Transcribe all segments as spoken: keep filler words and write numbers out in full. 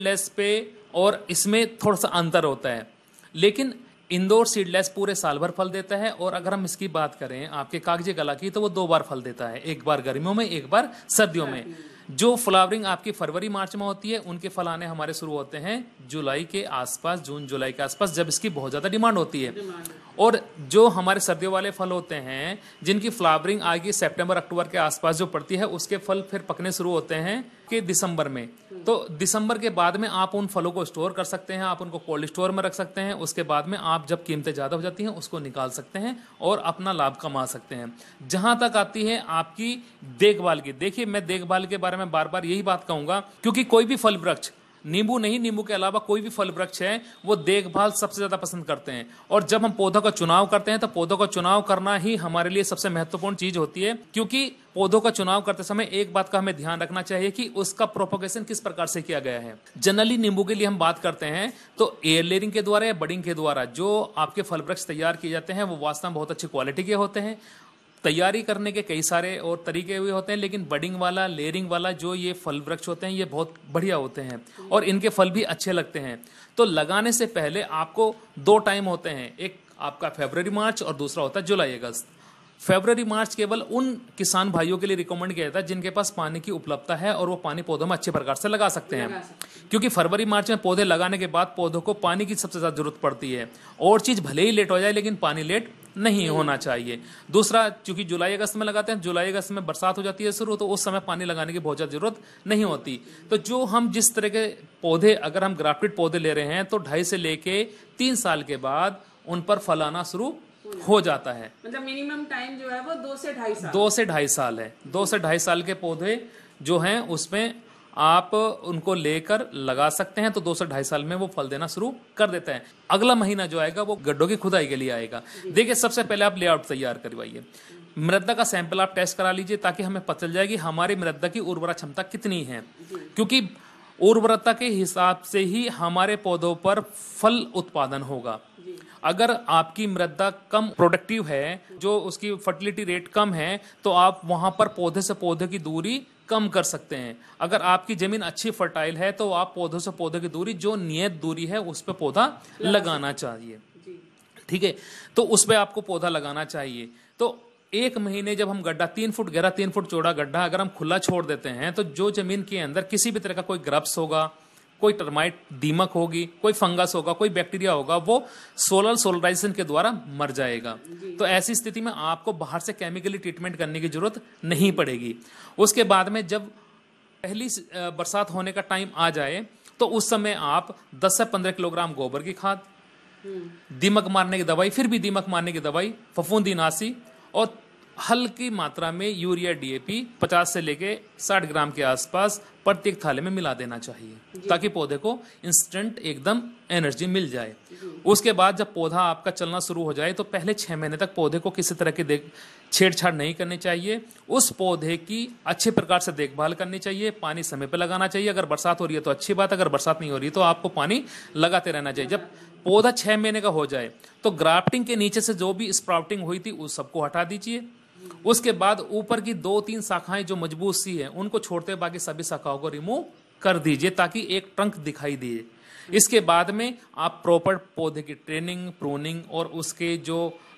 Seedless पे और इसमें थोड़ा सा अंतर होता है, लेकिन इंदौर सीडलेस पूरे साल भर फल देता है। और अगर हम इसकी बात करें आपके कागजी कला की, तो वो दो बार फल देता है, एक बार गर्मियों में, एक बार सर्दियों में। जो फ्लावरिंग आपकी फरवरी मार्च में होती है, उनके फल आने हमारे शुरू होते हैं जुलाई के आसपास, जून जुलाई के आसपास, जब इसकी बहुत ज्यादा डिमांड होती है। और जो हमारे सर्दियों वाले फल होते हैं, जिनकी फ्लावरिंग आगे सितंबर अक्टूबर के आसपास जो पड़ती है, उसके फल फिर पकने शुरू होते हैं कि दिसंबर में। तो दिसंबर के बाद में आप उन फलों को स्टोर कर सकते हैं, आप उनको कोल्ड स्टोर में रख सकते हैं। उसके बाद में आप जब कीमतें ज्यादा हो जाती हैं, उसको निकाल सकते हैं और अपना लाभ कमा सकते हैं। जहां तक आती है आपकी देखभाल की, देखिए मैं देखभाल के बारे में बार बार यही बात कहूंगा, क्योंकि कोई भी फल वृक्ष, नींबू नहीं, नींबू के अलावा कोई भी फल वृक्ष है, वो देखभाल सबसे ज्यादा पसंद करते हैं। और जब हम पौधों का चुनाव करते हैं, तो पौधों का चुनाव करना ही हमारे लिए सबसे महत्वपूर्ण चीज होती है। क्योंकि पौधों का चुनाव करते समय एक बात का हमें ध्यान रखना चाहिए कि उसका प्रोपोगेशन किस प्रकार से किया गया है। जनरली नींबू के लिए हम बात करते हैं तो एयर लेयरिंग के द्वारा या बडिंग के द्वारा जो आपके फल वृक्ष तैयार किए जाते हैं, वो वास्तव में बहुत अच्छी क्वालिटी के होते हैं। तैयारी करने के कई सारे और तरीके हुए होते हैं, लेकिन बडिंग वाला, लेयरिंग वाला जो ये फल वृक्ष होते हैं, ये बहुत बढ़िया होते हैं और इनके फल भी अच्छे लगते हैं। तो लगाने से पहले आपको दो टाइम होते हैं, एक आपका फरवरी मार्च और दूसरा होता है जुलाई अगस्त। फरवरी मार्च केवल उन किसान भाइयों के लिए रिकमेंड किया जाता है जिनके पास पानी की उपलब्धता है और वो पानी पौधों में अच्छे प्रकार से लगा सकते हैं। क्योंकि फरवरी मार्च में पौधे लगाने के बाद पौधों को पानी की सबसे ज्यादा जरूरत पड़ती है। और चीज भले ही लेट हो जाए, लेकिन पानी लेट नहीं होना चाहिए। दूसरा, क्योंकि जुलाई अगस्त में लगाते हैं, जुलाई अगस्त में बरसात हो जाती है शुरू, तो उस समय पानी लगाने की बहुत ज्यादा जरूरत नहीं होती। तो जो हम जिस तरह के पौधे, अगर हम ग्राफ्टेड पौधे ले रहे हैं, तो ढाई से लेके तीन साल के बाद उन पर फल आना शुरू हो जाता है। मतलब मिनिमम टाइम जो है वो दो से ढाई साल दो से ढाई साल है। दो से ढाई साल के पौधे जो हैं, उसमें आप उनको लेकर लगा सकते हैं, तो दो से ढाई साल में वो फल देना शुरू कर देते हैं। अगला महीना जो आएगा वो गड्ढों की खुदाई के लिए आएगा। देखिए, सबसे पहले आप लेआउट तैयार करवाइए, मृदा का सैंपल आप टेस्ट करा लीजिए, ताकि हमें पता चल जाए कि हमारी मृदा की उर्वरा क्षमता कितनी है। क्योंकि उर्वरता के हिसाब से ही हमारे पौधों पर फल उत्पादन होगा। अगर आपकी मृदा कम प्रोडक्टिव है, जो उसकी फर्टिलिटी रेट कम है, तो आप वहां पर पौधे से पौधे की दूरी कम कर सकते हैं। अगर आपकी जमीन अच्छी फर्टाइल है, तो आप पौधों से पौधे की दूरी, जो नियत दूरी है, उस पर पौधा लगाना चाहिए। ठीक है, तो उस पर आपको पौधा लगाना चाहिए। तो एक महीने जब हम गड्ढा तीन फुट गहरा, तीन फुट चौड़ा गड्ढा अगर हम खुला छोड़ देते हैं, तो जो जमीन के अंदर किसी भी तरह का कोई ग्रब्स होगा, कोई टर्माइट, दीमक होगी, कोई फंगस होगा, कोई बैक्टीरिया होगा, वो सोलर सोलराइजेशन के द्वारा मर जाएगा। तो ऐसी स्थिति में आपको बाहर से केमिकली ट्रीटमेंट करने की जरूरत नहीं पड़ेगी। उसके बाद में जब पहली बरसात होने का टाइम आ जाए, तो उस समय आप दस से पंद्रह किलोग्राम गोबर की खाद, दीमक मारने की दवाई, फिर भी दीमक मारने की दवाई, फफूंदीनाशी और हल्की मात्रा में यूरिया डीएपी पचास से लेके साठ ग्राम के आसपास प्रत्येक थाले में मिला देना चाहिए, ताकि पौधे को इंस्टेंट एकदम एनर्जी मिल जाए। उसके बाद जब पौधा आपका चलना शुरू हो जाए, तो पहले छह महीने तक पौधे को किसी तरह की देख छेड़छाड़ नहीं करनी चाहिए। उस पौधे की अच्छे प्रकार से देखभाल करनी चाहिए, पानी समय पर लगाना चाहिए। अगर बरसात हो रही है तो अच्छी बात, अगर बरसात नहीं हो रही है तो आपको पानी लगाते रहना चाहिए। जब पौधा छह महीने का हो जाए, तो ग्राफ्टिंग के नीचे से जो भी स्प्राउटिंग हुई थी, उस सबको हटा दीजिए। उसके बाद ऊपर की दो तीन शाखाएं जो मजबूत सी है, उनको छोड़ते बाकी सभी शाखाओं को रिमूव कर दीजिए, ताकि एक ट्रंक दिखाई दे। इसके बाद में आप प्रॉपर पौधे की ट्रेनिंग, प्रूनिंग और उसके जो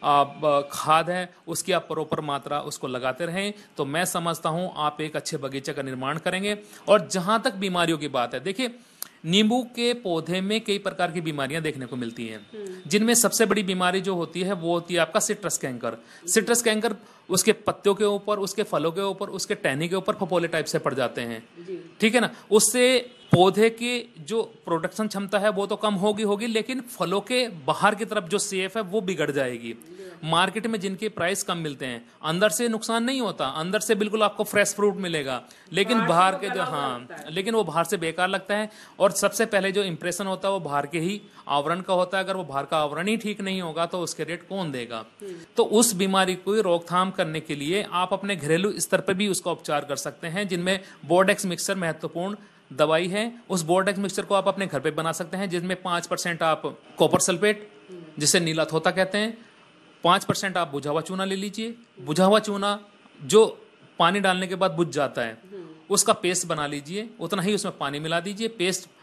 खाद है, उसकी आप प्रॉपर मात्रा उसको लगाते रहें, तो मैं समझता हूं आप एक अच्छे बगीचे का निर्माण करेंगे। और जहां तक बीमारियों की बात है, देखिए, नींबू के पौधे में कई प्रकार की बीमारियां देखने को मिलती हैं, जिनमें सबसे बड़ी बीमारी जो होती है वो होती है आपका सिट्रस कैंकर। सिट्रस कैंकर उसके पत्तियों के ऊपर, उसके फलों के ऊपर, उसके टहनी के ऊपर फफोले टाइप से पड़ जाते हैं। ठीक है ना, उससे पौधे की जो प्रोडक्शन क्षमता है वो तो कम होगी होगी लेकिन फलों के बाहर की तरफ जो सेफ है वो बिगड़ जाएगी। मार्केट में जिनके प्राइस कम मिलते हैं, अंदर से नुकसान नहीं होता, अंदर से बिल्कुल आपको फ्रेश फ्रूट मिलेगा, लेकिन बाहर के जो, हाँ, लेकिन वो बाहर से बेकार लगता है। और सबसे पहले जो इंप्रेशन होता है वो बाहर के ही आवरण का होता है। अगर वो बाहर का आवरण ही ठीक नहीं होगा तो उसके रेट कौन देगा। तो उस बीमारी को रोकथाम करने के लिए आप अपने घरेलू स्तर पर भी उसका उपचार कर सकते हैं, जिनमें बोर्डेक्स मिक्सचर महत्वपूर्ण दवाई है। उस बोर्डेक्स मिक्सचर को आप अपने घर पे बना सकते हैं, जिसमें पांच परसेंट आप कॉपर सल्फेट, जिसे नीला थोता कहते हैं, पांच परसेंट आप बुझा हुआ चूना ले लीजिए। बुझा हुआ चूना जो पानी डालने के बाद बुझ जाता है, उसका पेस्ट बना लीजिए, उतना ही उसमें पानी मिला दीजिए। पेस्ट